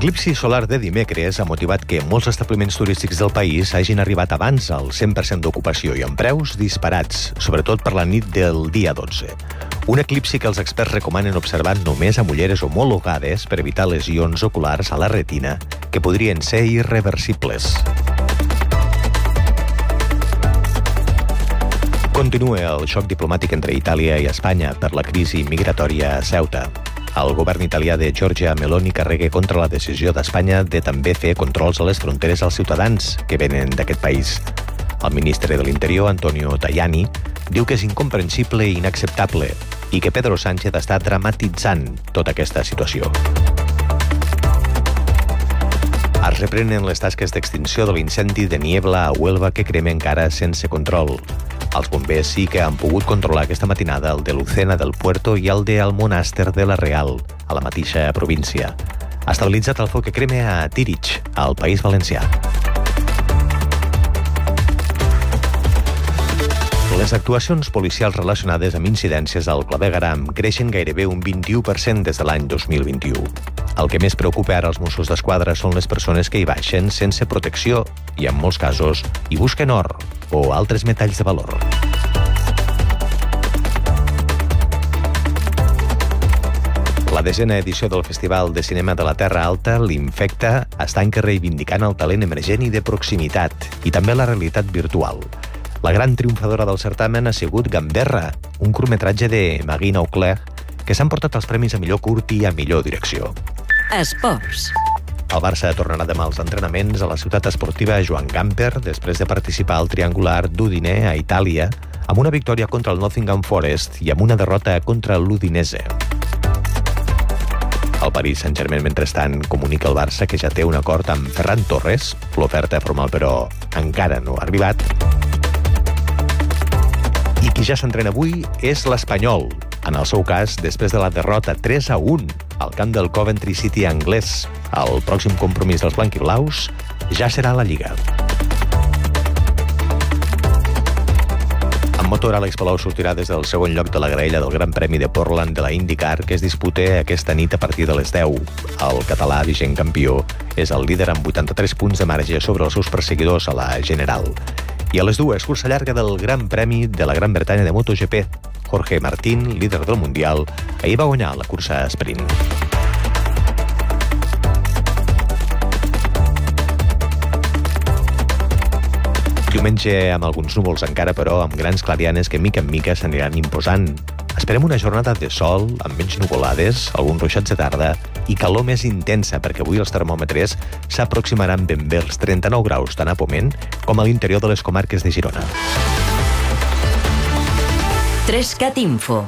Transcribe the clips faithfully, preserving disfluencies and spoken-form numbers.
L'eclipsi solar de dimecres ha motivat que molts establiments turístics del país hagin arribat abans al cent per cent d'ocupació i amb preus disparats, sobretot per la nit del dia dotze. Un eclipsi que els experts recomanen observar només amb ulleres homologades per evitar lesions oculars a la retina que podrien ser irreversibles. Continua el xoc diplomàtic entre Itàlia i Espanya per la crisi migratòria a Ceuta. El govern italià de Giorgia Meloni carrega contra la decisió d'Espanya de també fer controls a les fronteres als ciutadans que venen d'aquest país. El ministre de l'Interior, Antonio Tajani, diu que és incomprensible i inacceptable i que Pedro Sánchez està dramatitzant tota aquesta situació. Es reprenen les tasques d'extinció de l'incendi de Niebla a Huelva que crema encara sense control. Els bombers sí que han pogut controlar aquesta matinada el de Lucena del Puerto i el de Almonaster de la Real, a la mateixa província. Ha estabilitzat el foc que crema a Tírig, al País Valencià. Les actuacions policials relacionades amb incidències al clavegueram creixen gairebé un vint-i-u per cent des de l'any dos mil vint-i-u. El que més preocupa ara als Mossos d'Esquadra són les persones que hi baixen sense protecció i, en molts casos, hi busquen or o altres metalls de valor. La desena edició del Festival de Cinema de la Terra Alta, l'Infecta, està en que reivindicant el talent emergent i de proximitat i també la realitat virtual. La gran triomfadora del certamen ha sigut Gamberra, un curtmetratge de Maggie Auclair, que s'han portat els premis a millor curt i a millor direcció. Esports. El Barça tornarà demà als entrenaments a la ciutat esportiva Joan Gamper després de participar al triangular d'Udine a Itàlia amb una victòria contra el Nottingham Forest i amb una derrota contra l'Udinese. El Paris Saint-Germain, mentrestant, comunica al Barça que ja té un acord amb Ferran Torres. L'oferta formal, però, encara no ha arribat. I qui ja s'entrena avui és l'Espanyol. En el seu cas, després de la derrota tres a un al camp del Coventry City anglès. El pròxim compromís dels blanquiblaus ja serà a la Lliga. En motor, Àlex Palou sortirà des del segon lloc de la graella del Gran Premi de Portland de la IndyCar, que es disputa aquesta nit a partir de les deu. El català, vigent campió, és el líder amb vuitanta-tres punts de marge sobre els seus perseguidors a la general. I a les dues, cursa llarga del Gran Premi de la Gran Bretanya de MotoGP. Jorge Martín, líder del Mundial, ahir va guanyar la cursa sprint. Diumenge amb alguns núvols encara, però amb grans clarianes que mica en mica s'aniran imposant. Esperem una jornada de sol, amb menys nuvolades, alguns ruixats de tarda i calor més intensa, perquè avui els termòmetres s'aproximaran ben bé els trenta-nou graus tant a Ponent com a l'interior de les comarques de Girona. Trescat Info.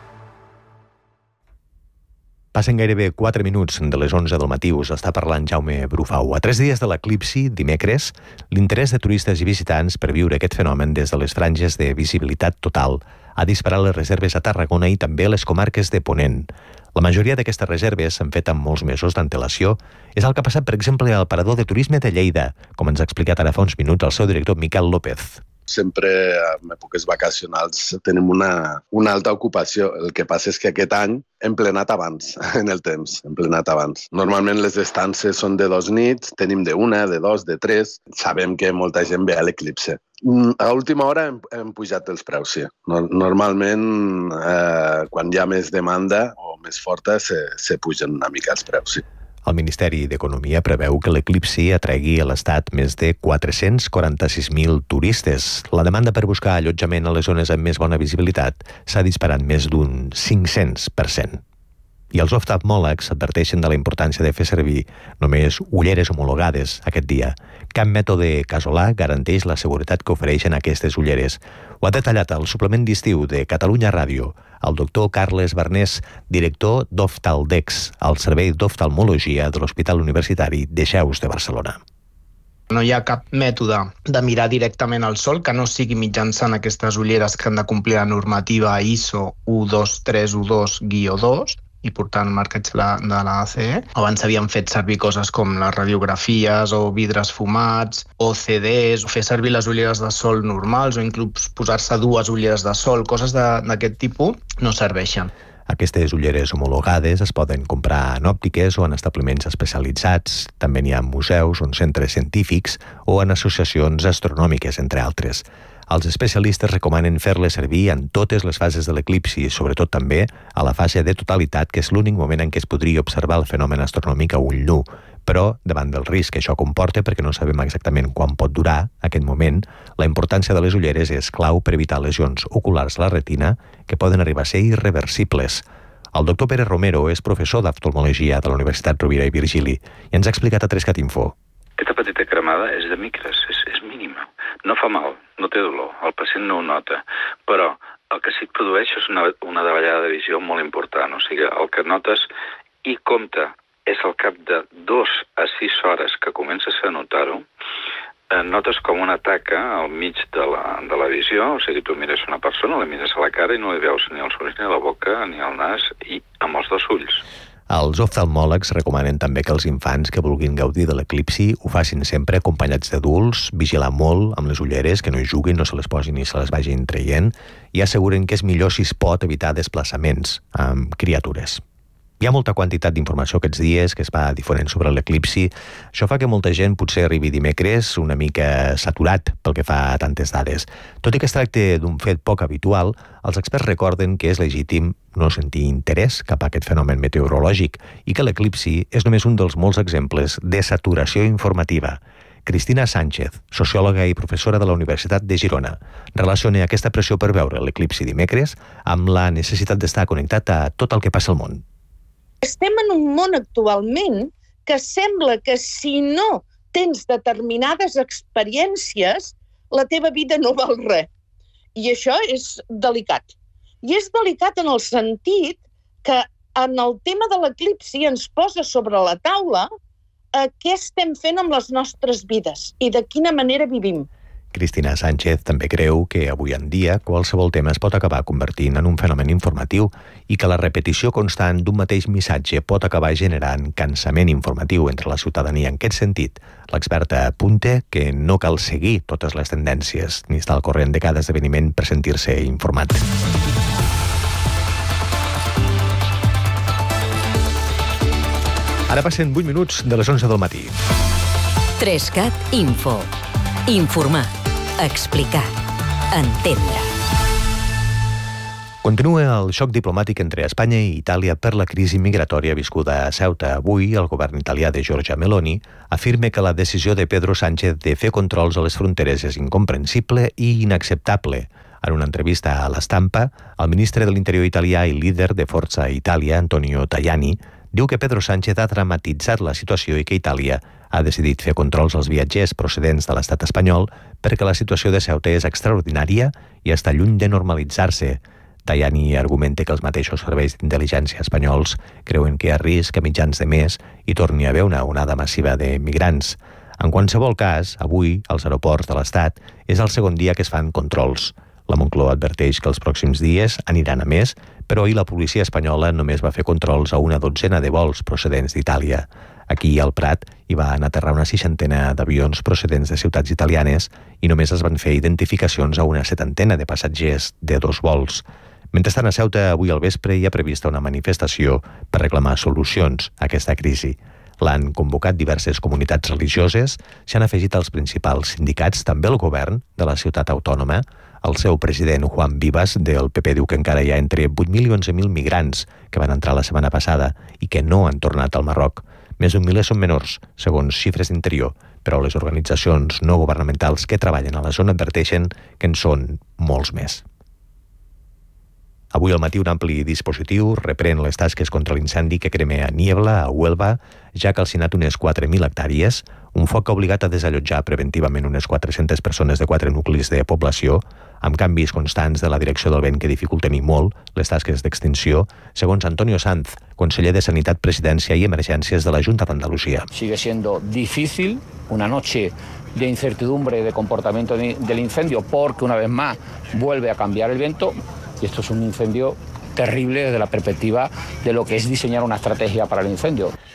Passen gairebé quatre minuts de les onze del matí, us està parlant Jaume Brufau. A tres dies de l'eclipsi, dimecres, l'interès de turistes i visitants per viure aquest fenomen des de les franges de visibilitat total ha disparat les reserves a Tarragona i també a les comarques de Ponent. La majoria d'aquestes reserves s'han fet amb molts mesos d'antelació. És el que ha passat, per exemple, al Parador de Turisme de Lleida, com ens ha explicat ara fa uns minuts el seu director Miquel López. Sempre en èpoques vacacionals tenim una, una alta ocupació. El que passa és que aquest any hem plenat abans, en el temps, hem plenat abans. Normalment les estances són de dos nits, tenim de una, de dos, de tres. Sabem que molta gent ve a l'eclipse. A última hora hem, hem pujat els preus, sí. Normalment, eh, quan hi ha més demanda o més forta, se, se pugen una mica els preus, sí. El Ministeri d'Economia preveu que l'eclipsi atregui a l'Estat més de quatre-cents quaranta-sis mil turistes. La demanda per buscar allotjament a les zones amb més bona visibilitat s'ha disparat més d'un cinc-cents per cent. I els oftalmòlegs adverteixen de la importància de fer servir només ulleres homologades aquest dia. Cap mètode casolà garanteix la seguretat que ofereixen aquestes ulleres. Ho ha detallat el suplement d'estiu de Catalunya Ràdio el doctor Carles Barnés, director d'Oftaldex, el Servei d'Oftalmologia de l'Hospital Universitari de Xeus de Barcelona. No hi ha cap mètode de mirar directament al sol que no sigui mitjançant aquestes ulleres que han de complir la normativa I S O u dos tres u dos guió dos i portant el marcatge de la A C E. Abans s'havien fet servir coses com les radiografies o vidres fumats o C Ds, fer servir les ulleres de sol normals o inclús posar-se dues ulleres de sol, coses d'aquest tipus no serveixen. Aquestes ulleres homologades es poden comprar en òptiques o en establiments especialitzats. També n'hi ha en museus, en centres científics o en associacions astronòmiques, entre altres. Els especialistes recomanen fer-les servir en totes les fases de l'eclipsi, sobretot també a la fase de totalitat, que és l'únic moment en què es podria observar el fenomen astronòmic a ull nu. Però, davant del risc que això comporta, perquè no sabem exactament quan pot durar aquest moment, la importància de les ulleres és clau per evitar lesions oculars a la retina que poden arribar a ser irreversibles. El doctor Pere Romero és professor d'oftalmologia de la Universitat Rovira i Virgili i ens ha explicat a Trescat Info. Aquesta petita cremada és de micres, és, és mínima. No fa mal, no té dolor, el pacient no ho nota, però el que sí que produeix és una, una davallada de visió molt important. O sigui, el que notes i compta és al cap de dos a sis hores que comences a notar-ho, eh, notes com una taca al mig de la, de la visió, o sigui, tu mires una persona, la mires a la cara i no li veus ni els ulls, ni la boca, ni el nas, i amb els dos ulls. Els oftalmòlegs recomanen també que els infants que vulguin gaudir de l'eclipsi ho facin sempre acompanyats d'adults, vigilar molt amb les ulleres, que no hi juguin, no se les posin ni se les vagin traient, i asseguren que és millor si es pot evitar desplaçaments amb criatures. Hi ha molta quantitat d'informació aquests dies que es va difonent sobre l'eclipsi. Això fa que molta gent potser arribi dimecres una mica saturat pel que fa a tantes dades. Tot i que es tracta d'un fet poc habitual, els experts recorden que és legítim no sentir interès cap a aquest fenomen meteorològic i que l'eclipsi és només un dels molts exemples de saturació informativa. Cristina Sánchez, sociòloga i professora de la Universitat de Girona, relaciona aquesta pressió per veure l'eclipsi dimecres amb la necessitat d'estar connectat a tot el que passa al món. Estem en un món actualment que sembla que si no tens determinades experiències, la teva vida no val res. I això és delicat. I és delicat en el sentit que en el tema de l'eclipsi ens posa sobre la taula eh, què estem fent amb les nostres vides i de quina manera vivim. Cristina Sánchez també creu que avui en dia qualsevol tema es pot acabar convertint en un fenomen informatiu i que la repetició constant d'un mateix missatge pot acabar generant cansament informatiu entre la ciutadania. En aquest sentit, l'experta apunta que no cal seguir totes les tendències ni estar al corrent de cada esdeveniment per sentir-se informat. Ara passen vuit minuts de les onze del matí. Trescat Info. Informar, explicar, entendre. Continua el xoc diplomàtic entre Espanya i Itàlia per la crisi migratòria viscuda a Ceuta. Avui, el govern italià de Giorgia Meloni afirma que la decisió de Pedro Sánchez de fer controls a les fronteres és incomprensible i inacceptable. En una entrevista a l'Estampa, el ministre de l'Interior italià i líder de Forza Italia, Antonio Tajani, diu que Pedro Sánchez ha dramatitzat la situació i que Itàlia ha decidit fer controls als viatgers procedents de l'estat espanyol perquè la situació de Ceuta és extraordinària i està lluny de normalitzar-se. Tajani argumenta que els mateixos serveis d'intel·ligència espanyols creuen que hi ha risc que a mitjans de mes hi torni a haver una onada massiva de migrants. En qualsevol cas, avui, als aeroports de l'estat, és el segon dia que es fan controls. La Moncloa adverteix que els pròxims dies aniran a més, però ahir la policia espanyola només va fer controls a una dotzena de vols procedents d'Itàlia. Aquí al Prat hi van aterrar una seixantena d'avions procedents de ciutats italianes i només es van fer identificacions a una setantena de passatgers de dos vols. Mentrestant, a Ceuta, avui al vespre hi ha prevista una manifestació per reclamar solucions a aquesta crisi. L'han convocat diverses comunitats religioses, s'han afegit els principals sindicats, també el govern de la ciutat autònoma. El seu president, Juan Vivas, del P P, diu que encara hi ha entre vuit mil i onze mil migrants que van entrar la setmana passada i que no han tornat al Marroc. Més d'un miler són menors, segons xifres d'Interior, però les organitzacions no governamentals que treballen a la zona adverteixen que en són molts més. Avui al matí un ampli dispositiu reprèn les tasques contra l'incendi que crema a Niebla, a Huelva, ja que ha calcinat unes quatre mil hectàrees, un foc que ha obligat a desallotjar preventivament unes quatre-centes persones de quatre nuclis de població, amb canvis constants de la direcció del vent que dificulten i molt les tasques d'extinció, segons Antonio Sanz, conseller de Sanitat, Presidència i Emergències de la Junta d'Andalusia. Sigue siendo difícil, una noche de incertidumbre de comportamiento del incendio, porque una vez más vuelve a cambiar el viento. Y esto es un incendio terrible desde la perspectiva de lo que es diseñar una estrategia para el incendio.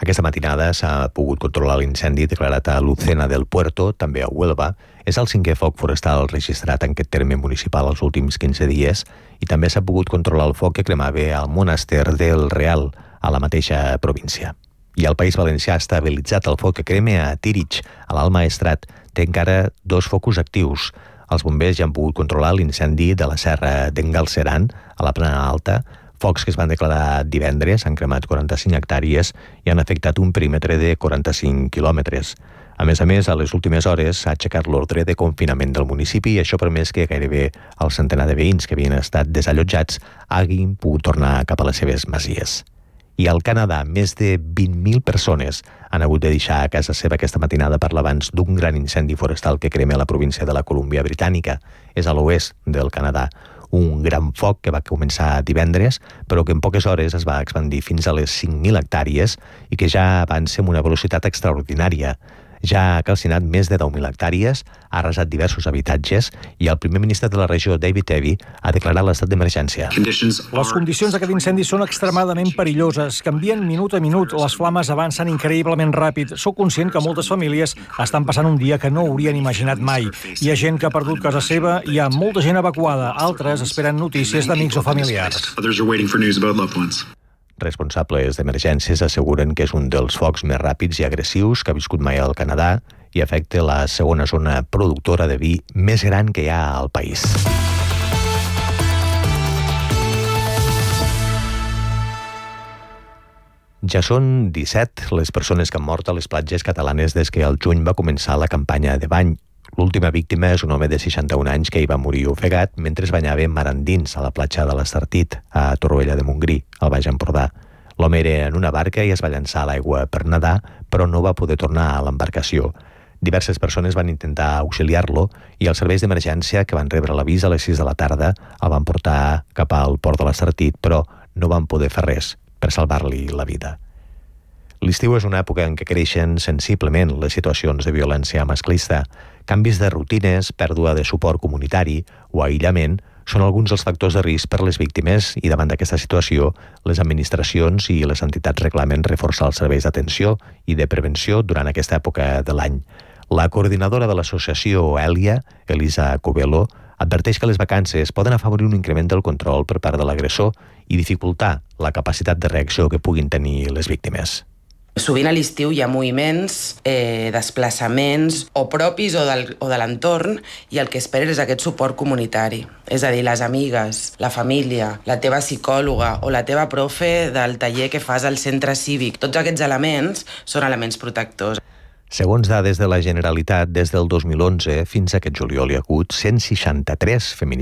Aquesta matinada s'ha pogut controlar l'incendi declarat a Lucena del Puerto, també a Huelva. És el cinquè foc forestal registrat en aquest terme municipal els últims quinze dies i també s'ha pogut controlar el foc que cremava al Monaster del Real, a la mateixa província. I el País Valencià ha estabilitzat el foc que crema a Tírig, a l'Alt Maestrat. Té encara dos focus actius. Els bombers ja han pogut controlar l'incendi de la serra d'en Galceran, a la Plana Alta. Focs que es van declarar divendres han cremat quaranta-cinc hectàrees i han afectat un perímetre de quaranta-cinc quilòmetres. A més a més, a les últimes hores s'ha aixecat l'ordre de confinament del municipi i això ha permès que gairebé el centenar de veïns que havien estat desallotjats hagin pogut tornar cap a les seves masies. I al Canadà, més de vint mil persones han hagut de deixar a casa seva aquesta matinada per l'abans d'un gran incendi forestal que crema a la província de la Colúmbia Britànica. És a l'oest del Canadà. Un gran foc que va començar divendres, però que en poques hores es va expandir fins a les cinc mil hectàrees i que ja avança amb una velocitat extraordinària. Ja ha calcinat més de deu mil hectàrees, ha arrasat diversos habitatges i el primer ministre de la regió, David Eby, ha declarat l'estat d'emergència. Les condicions d'aquest incendi són extremadament perilloses. Canvien minut a minut, les flames avancen increïblement ràpid. Soc conscient que moltes famílies estan passant un dia que no haurien imaginat mai. Hi ha gent que ha perdut casa seva, hi ha molta gent evacuada, altres esperen notícies d'amics o familiars. Responsables d'emergències asseguren que és un dels focs més ràpids i agressius que ha viscut mai al Canadà i afecta la segona zona productora de vi més gran que hi ha al país. Ja són disset les persones que han mort a les platges catalanes des que al juny va començar la campanya de bany. L'última víctima és un home de seixanta-un anys que hi va morir ofegat mentre es banyava mar endins a la platja de l'Estartit, a Torroella de Montgrí, al Baix Empordà. L'home era en una barca i es va llançar a l'aigua per nedar, però no va poder tornar a l'embarcació. Diverses persones van intentar auxiliar-lo i els serveis d'emergència, que van rebre l'avís a les sis de la tarda, el van portar cap al port de l'Estartit, però no van poder fer res per salvar-li la vida. L'estiu és una època en què creixen sensiblement les situacions de violència masclista. Canvis de rutines, pèrdua de suport comunitari o aïllament són alguns dels factors de risc per les víctimes i davant d'aquesta situació les administracions i les entitats reclamen reforçar els serveis d'atenció i de prevenció durant aquesta època de l'any. La coordinadora de l'associació Èlia, Elisa Covelo, adverteix que les vacances poden afavorir un increment del control per part de l'agressor i dificultar la capacitat de reacció que puguin tenir les víctimes. Sovint a l'estiu hi ha moviments, eh, desplaçaments o propis o, del, o de l'entorn i el que esperes és aquest suport comunitari. És a dir, les amigues, la família, la teva psicòloga o la teva profe del taller que fas al centre cívic. Tots aquests elements són elements protectors. Segons dades de la Generalitat, des del dos mil onze fins a aquest juliol hi ha hagut cent seixanta-tres feminicidiis